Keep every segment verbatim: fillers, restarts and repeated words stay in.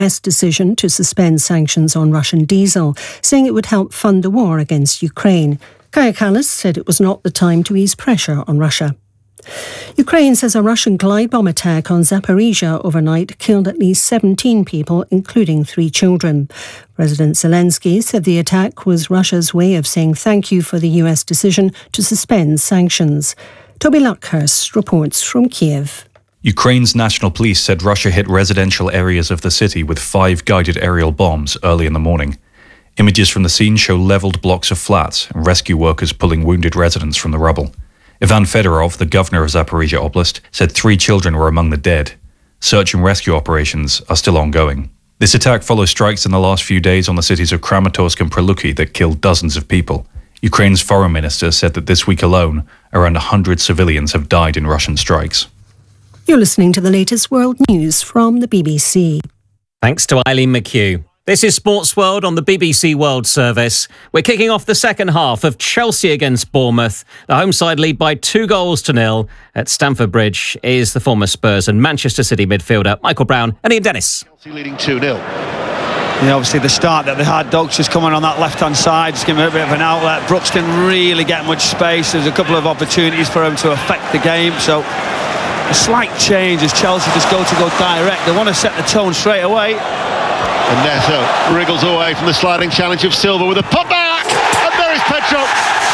U S decision to suspend sanctions on Russian diesel, saying it would help fund the war against Ukraine. Kaja Kallas said it was not the time to ease pressure on Russia. Ukraine says a Russian glide bomb attack on Zaporizhia overnight killed at least seventeen people, including three children. President Zelensky said the attack was Russia's way of saying thank you for the U S decision to suspend sanctions. Toby Luckhurst reports from Kiev. Ukraine's national police said Russia hit residential areas of the city with five guided aerial bombs early in the morning. Images from the scene show levelled blocks of flats and rescue workers pulling wounded residents from the rubble. Ivan Fedorov, the governor of Zaporizhia Oblast, said three children were among the dead. Search and rescue operations are still ongoing. This attack follows strikes in the last few days on the cities of Kramatorsk and Preluki that killed dozens of people. Ukraine's foreign minister said that this week alone, around one hundred civilians have died in Russian strikes. You're listening to the latest world news from the B B C. Thanks to Eileen McHugh. This is Sports World on the B B C World Service. We're kicking off the second half of Chelsea against Bournemouth. The home side lead by two goals to nil. At Stamford Bridge is the former Spurs and Manchester City midfielder Michael Brown and Ian Dennis. Chelsea leading two nil. Yeah, obviously the start that they had, Dogs just coming on that left-hand side, just giving him a bit of an outlet. Brooks didn't really get much space. There's a couple of opportunities for him to affect the game. So a slight change as Chelsea just go to go direct. They want to set the tone straight away. And Neto wriggles away from the sliding challenge of Silva with a putback, and there is Pedro.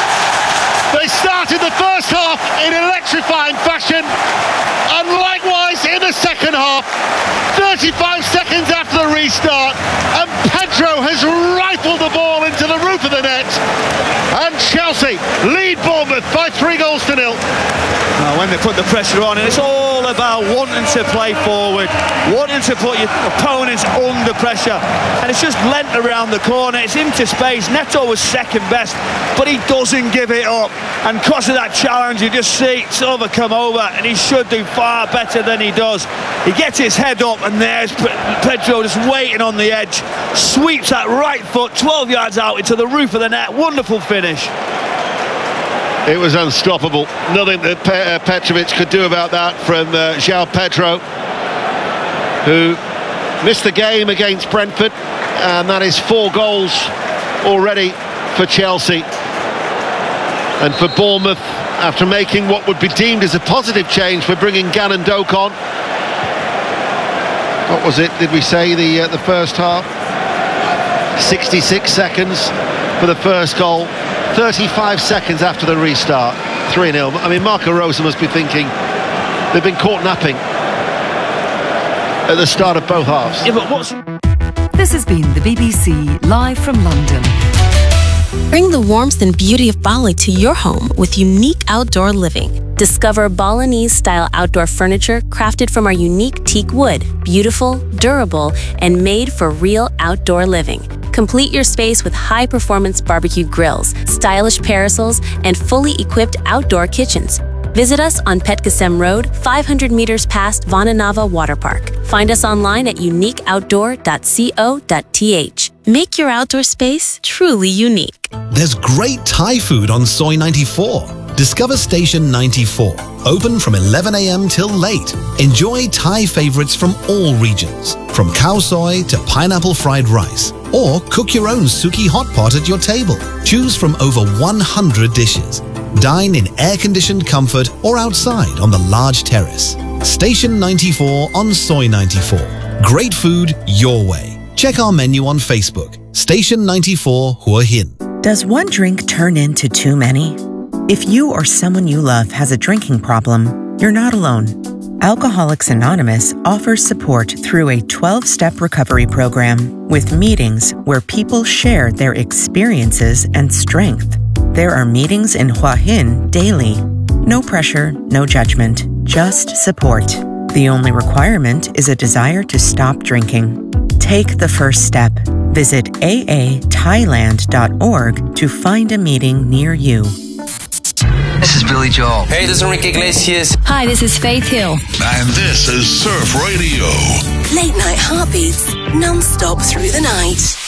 They started the first half in electrifying fashion, and likewise in the second half, thirty-five seconds after the restart, and Pedro has rifled the ball into the roof of the net, and Chelsea lead Bournemouth by three goals to nil. Now, when they put the pressure on, and it's all about wanting to play forward, wanting to put your opponents under pressure, and it's just lent around the corner, it's into space. Neto was second best, but he doesn't give it up, and because of that challenge you just see Silva come over, and he should do far better than he does. He gets his head up, and there's Pedro just waiting on the edge, sweeps that right foot twelve yards out into the roof of the net. Wonderful finish. It was unstoppable. Nothing that Pe- uh, Petrovic could do about that from uh, João Pedro, who missed the game against Brentford, and that is four goals already for Chelsea. And for Bournemouth, after making what would be deemed as a positive change for bringing Gannon Doak on. What was it, did we say, the uh, the first half? sixty-six seconds for the first goal. thirty-five seconds after the restart, three nil. I mean, Marco Rose must be thinking they've been caught napping at the start of both halves. Yeah, but what's... This has been the B B C live from London. Bring the warmth and beauty of Bali to your home with unique outdoor living. Discover Balinese-style outdoor furniture crafted from our unique teak wood, beautiful, durable, and made for real outdoor living. Complete your space with high-performance barbecue grills, stylish parasols, and fully equipped outdoor kitchens. Visit us on Petkasem Road, five hundred meters past Vananava Water Park. Find us online at unique outdoor dot co dot t h. Make your outdoor space truly unique. There's great Thai food on Soy ninety-four. Discover Station ninety-four. Open from eleven a m till late. Enjoy Thai favorites from all regions, from khao soy to pineapple fried rice. Or cook your own Suki hot pot at your table. Choose from over one hundred dishes. Dine in air-conditioned comfort or outside on the large terrace. Station ninety-four on Soy ninety-four. Great food your way. Check our menu on Facebook. Station ninety-four Hua Hin. Does one drink turn into too many? If you or someone you love has a drinking problem, you're not alone. Alcoholics Anonymous offers support through a twelve-step recovery program with meetings where people share their experiences and strength. There are meetings in Hua Hin daily. No pressure, no judgment, just support. The only requirement is a desire to stop drinking. Take the first step. Visit a a thailand dot org to find a meeting near you. This is Billy Joel. Hey, this is Enrique Iglesias. Hi, this is Faith Hill. And this is Surf Radio. Late night heartbeats, non-stop through the night.